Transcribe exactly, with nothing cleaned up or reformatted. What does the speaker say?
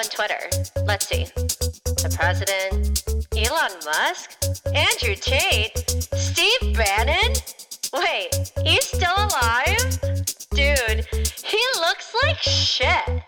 Twitter. Let's see. The president, Elon Musk, Andrew Tate, Steve Bannon? Wait, he's still alive? Dude, he looks like shit.